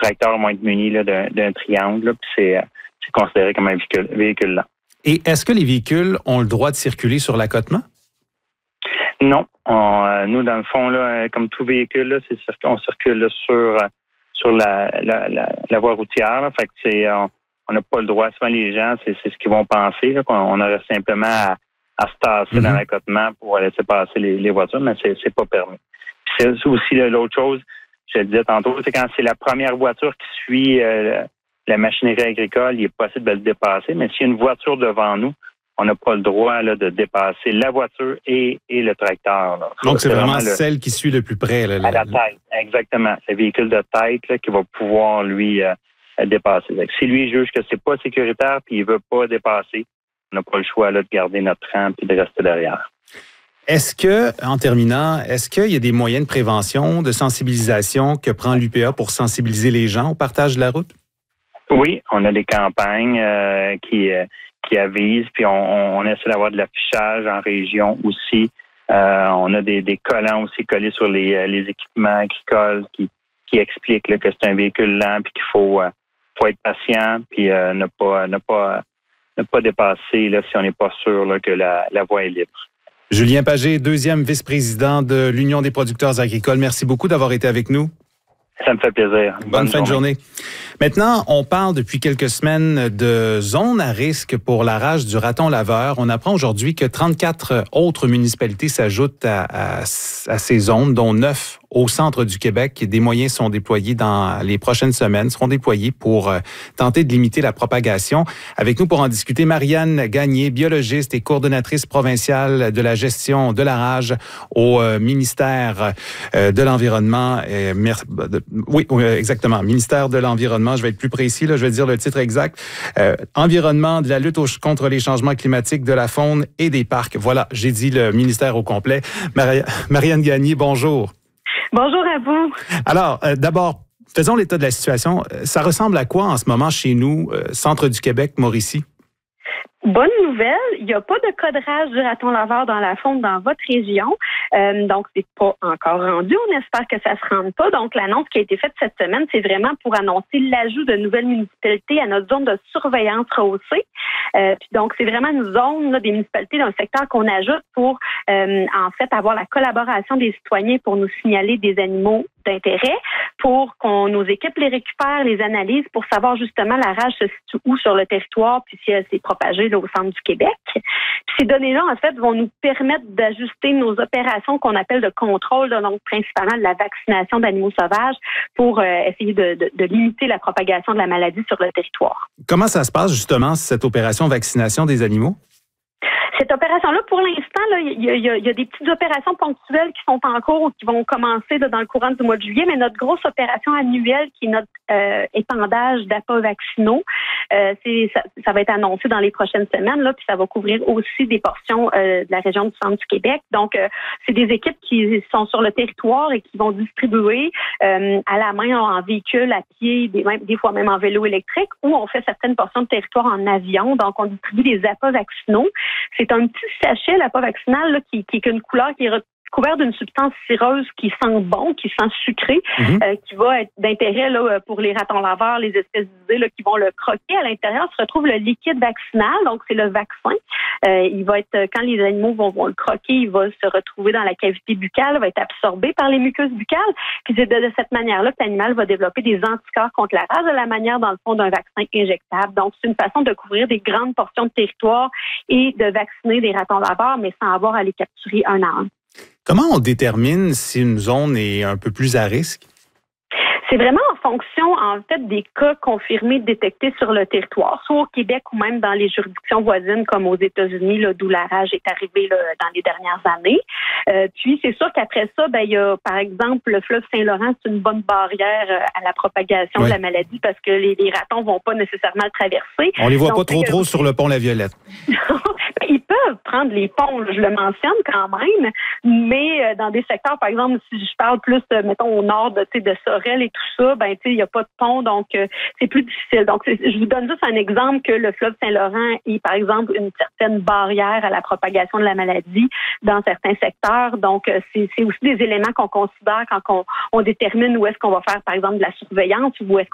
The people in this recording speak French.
tracteurs vont être munis là, d'un triangle, là, puis c'est considéré comme un véhicule lent. Et est-ce que les véhicules ont le droit de circuler sur l'accotement? Non. Nous, dans le fond, là, comme tout véhicule, là, on circule là, sur la voie routière. Là, fait que on n'a pas le droit. Souvent, les gens, c'est ce qu'ils vont penser, là, qu'on aurait simplement à se tasser dans l'accotement pour laisser passer les voitures, mais c'est pas permis. Puis c'est aussi là, l'autre chose, je le disais tantôt, c'est quand c'est la première voiture qui suit la machinerie agricole, il est possible de le dépasser, mais s'il y a une voiture devant nous, on n'a pas le droit là, de dépasser la voiture et le tracteur. Là. Donc, c'est vraiment celle qui suit le plus près. Là, à la tête, exactement. C'est le véhicule de tête là, qui va pouvoir, lui, dépasser. Donc, si lui juge que c'est pas sécuritaire puis il veut pas dépasser, on n'a pas le choix là, de garder notre rang et de rester derrière. Est-ce que, en terminant, qu'il y a des moyens de prévention, de sensibilisation que prend l'UPA pour sensibiliser les gens au partage de la route? Oui, on a des campagnes qui avisent, puis on essaie d'avoir de l'affichage en région aussi. On a des collants aussi collés sur les équipements agricoles qui expliquent là, que c'est un véhicule lent puis qu'il faut être patient puis ne pas dépasser là, si on n'est pas sûr là, que la voie est libre. Julien Pagé, deuxième vice-président de l'Union des producteurs agricoles. Merci beaucoup d'avoir été avec nous. Ça me fait plaisir. Bonne fin de journée. Maintenant, on parle depuis quelques semaines de zones à risque pour la rage du raton laveur. On apprend aujourd'hui que 34 autres municipalités s'ajoutent à ces zones, dont 9 au centre du Québec. Des moyens sont déployés dans les prochaines semaines, seront déployés pour tenter de limiter la propagation. Avec nous pour en discuter, Marianne Gagné, biologiste et coordonnatrice provinciale de la gestion de la rage au ministère de l'Environnement. Oui, exactement, ministère de l'Environnement. Je vais être plus précis, là, je vais dire le titre exact. Environnement, de la lutte contre les changements climatiques, de la faune et des parcs. Voilà, j'ai dit le ministère au complet. Marianne Gagné, bonjour. Bonjour à vous. Alors, d'abord, faisons l'état de la situation. Ça ressemble à quoi en ce moment chez nous, centre du Québec, Mauricie? Bonne nouvelle, il n'y a pas de cas de rage du raton laveur dans la faune dans votre région. Donc, c'est pas encore rendu. On espère que ça se rende pas. Donc, l'annonce qui a été faite cette semaine, c'est vraiment pour annoncer l'ajout de nouvelles municipalités à notre zone de surveillance rehaussée. Puis donc, c'est vraiment une zone là, des municipalités d'un secteur qu'on ajoute pour, en fait, avoir la collaboration des citoyens pour nous signaler des animaux d'intérêt, pour qu'on nos équipes les récupèrent, les analysent pour savoir justement la rage se situe où sur le territoire, puis si elle s'est propagée là, au centre du Québec. Puis ces données-là, en fait, vont nous permettre d'ajuster nos opérations qu'on appelle de contrôle, là, donc principalement de la vaccination d'animaux sauvages pour essayer de limiter la propagation de la maladie sur le territoire. Comment ça se passe justement, cette opération vaccination des animaux? Cette opération-là, pour l'instant, là, il y a des petites opérations ponctuelles qui sont en cours ou qui vont commencer là, dans le courant du mois de juillet, mais notre grosse opération annuelle, qui est notre épandage d'appâts vaccinaux, ça va être annoncé dans les prochaines semaines, là, puis ça va couvrir aussi des portions de la région du centre du Québec. Donc, c'est des équipes qui sont sur le territoire et qui vont distribuer à la main en véhicule, à pied, des fois même en vélo électrique, ou on fait certaines portions de territoire en avion. Donc, on distribue des appâts vaccinaux. C'est un petit sachet, l'appât vaccinal, là, qui est une couleur qui est couvert d'une substance cireuse qui sent bon, qui sent sucré, qui va être d'intérêt là, pour les ratons laveurs, les espèces d'idées là, qui vont le croquer. À l'intérieur se retrouve le liquide vaccinal, donc c'est le vaccin. Il va être, quand les animaux vont le croquer, il va se retrouver dans la cavité buccale, va être absorbé par les muqueuses buccales. Puis c'est de cette manière-là que l'animal va développer des anticorps contre la rage, de la manière, dans le fond, d'un vaccin injectable. Donc c'est une façon de couvrir des grandes portions de territoire et de vacciner des ratons laveurs, mais sans avoir à les capturer un à un. Comment on détermine si une zone est un peu plus à risque? C'est vraiment en fonction, en fait, des cas confirmés détectés sur le territoire, soit au Québec ou même dans les juridictions voisines comme aux États-Unis, là, d'où la rage est arrivée là, dans les dernières années. Puis, c'est sûr qu'après ça, il y a, par exemple, le fleuve Saint-Laurent, c'est une bonne barrière à la propagation de la maladie parce que les ratons vont pas nécessairement le traverser. On les voit pas trop sur le pont La Violette. Ils peuvent prendre les ponts, là, je le mentionne quand même, mais dans des secteurs, par exemple, si je parle plus, mettons, au nord de Sorel et tout ça, il n'y a pas de pont, donc c'est plus difficile. Donc, je vous donne juste un exemple que le fleuve Saint-Laurent est, par exemple, une certaine barrière à la propagation de la maladie dans certains secteurs. Donc, c'est aussi des éléments qu'on considère quand on détermine où est-ce qu'on va faire, par exemple, de la surveillance ou où est-ce